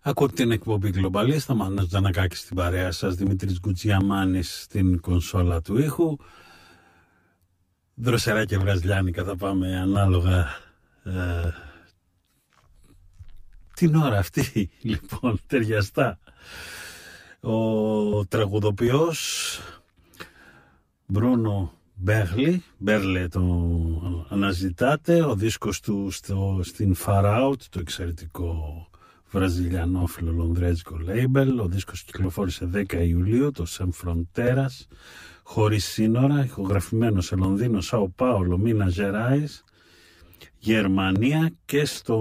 Ακούτε την εκπομπή Γκλομπαλίστα, Μάνος Τζανακάκης στην παρέα σας, Δημήτρης Γκουτζιαμάνης στην κονσόλα του ήχου. Δροσερά και βραζιλιάνικα θα πάμε ανάλογα την ώρα αυτή, λοιπόν, ταιριαστά. Ο τραγουδοποιός Μπρούνο Μπέρλε το αναζητάτε, ο δίσκος του στην Far Out, το εξαιρετικό βραζιλιανόφιλο λονδρέζικο label. Ο δίσκος κυκλοφόρησε 10 Ιουλίου, το Sem Fronteiras, χωρίς σύνορα, ηχογραφημένο σε Λονδίνο, Σάο Πάολο, Μίνας Γεράις, Γερμανία και στο